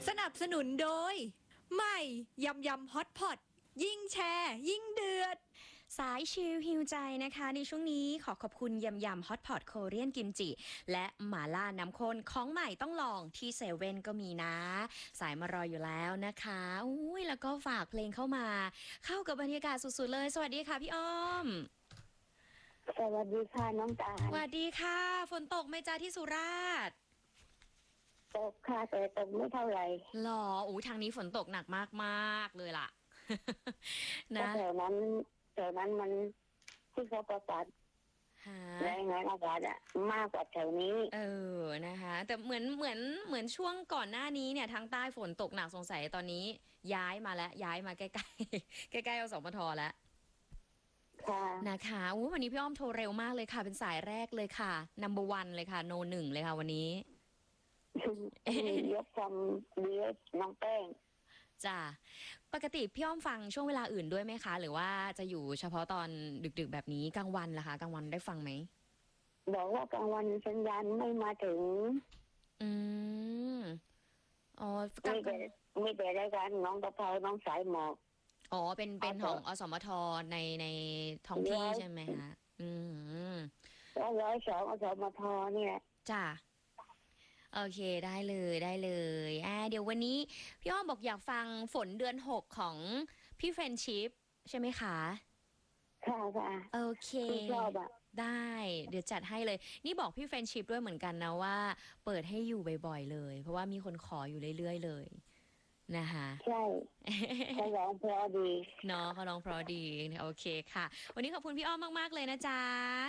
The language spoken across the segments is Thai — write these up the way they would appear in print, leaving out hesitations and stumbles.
สนับสนุนโดยใหม่ยำยำฮอตพอตยิ่งแชร์ยิ่งเดือดสายชิลฮิวใจนะคะในช่วงนี้ขอขอบคุณยำยำฮอตพอตโคเรียนกิมจิและหม่าล่าน้ำข้นของใหม่ต้องลองที่เซเว่นก็มีนะสายมารออยู่แล้วนะคะอุ้ยแล้วก็ฝากเพลงเข้ามาเข้ากับบรรยากาศสุดๆเลยสวัสดีค่ะพี่อ้อมสวัสดีค่ะน้องตาลสวัสดีค่ะฝนตกไหมจ้าที่สุราษฎร์ตกค่ะแต่ตกไม่เท่าไหร่หรออู้ทางนี้ฝนตกหนักมากๆเลยล่ะนะนะแถวนั้นมันที่เขาประกาศแรงงานอากาศอะมากกว่าแถวนี้นะคะแต่เหมือนช่วงก่อนหน้านี้เนี่ยทางใต้ฝนตกหนักสงสัยตอนนี้ย้ายมาแล้วย้ายมาใกล้ๆใกล้ๆอสมทแล้วค่ะนะคะวันนี้พี่อ้อมโทรเร็วมากเลยค่ะเป็นสายแรกเลยค่ะ number 1เลยค่ะโน1เลยค่ะวันนี้ยกความดีน้องแป้งจ้ะปกติพี่อ้อมฟังช่วงเวลาอื่นด้วยไหมคะหรือว่าจะอยู่เฉพาะตอนดึกๆแบบนี้กลางวันล่ะคะกลางวันได้ฟังไหมบอกว่ากลางวันสัญญาณไม่มาถึงอ๋อไม่แต่รายการน้องกะเพราน้องสายหมอกอ๋อเป็นของอสมทในท้องที่ใช่ไหมคะแล้ว102อสมทเนี่ยจ้ะโอเคได้เลยเดี๋ยววันนี้พี่อ้อมบอกอยากฟังฝนเดือน6ของพี่เฟรนชิพใช่ไหมคะค่ะโอเคชอบอะได้เดี๋ยวจัดให้เลยนี่บอกพี่เฟรนชิพด้วยเหมือนกันนะว่าเปิดให้อยู่บ่อยๆเลยเพราะว่ามีคนขออยู่เรื่อยๆเลยนะคะใช่เขาร้องเพราะดีเนาะเขาร้องเพราะดีโอเคค่ะวันนี้ขอบคุณพี่อ้อมมากๆเลยนะจ๊ะ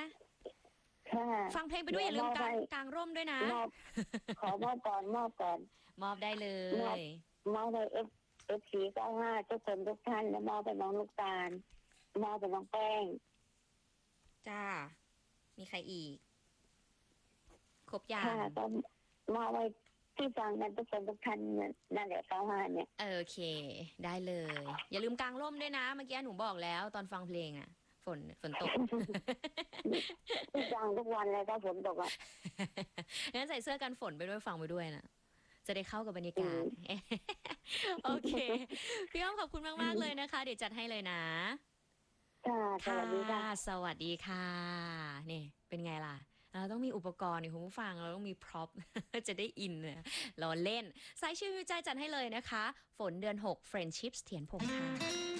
ฟังเพลงไปด้วยอย่าลืมกางร่มด้วยนะขอมอบก่อนมอบได้เลยมอบให้F495ทุกคนทุกท่านและมอบไปน้องลูกตาลมอบไปน้องแป้งจ้ามีใครอีกครบยังก็มอบไว้ที่ฟังกันทุกคนทุกท่านนั่นแหละ95เนี่ยโอเคได้เลยอย่าลืมกางร่มด้วยนะเมื่อกี้หนูบอกแล้วตอนฟังเพลงอ่ะฝนตกทุกวันทุกวันเลยถ้าฝนตกอ่ะงั้นใส่เสื้อกันฝนไปด้วยฟังไปด้วยนะจะได้เข้ากับบรรยากาศโอเคพี่อ้อมขอบคุณมากๆเลยนะคะเดี๋ยวจัดให้เลยนะสวัสดีค่ะสวัสดีค่ะนี่เป็นไงล่ะเราต้องมีอุปกรณ์คุณผู้ฟังเราต้องมีพร็อพจะได้อินเนี่ยรอเล่นสายชิวใจจัดให้เลยนะคะฝนเดือน6 Friendships เถียนพงค่ะ